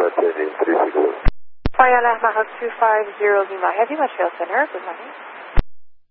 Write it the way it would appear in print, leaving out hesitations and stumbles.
Lima, 10 3 Fire Lima, 250 Lima Heavy, Montreal Center, good morning.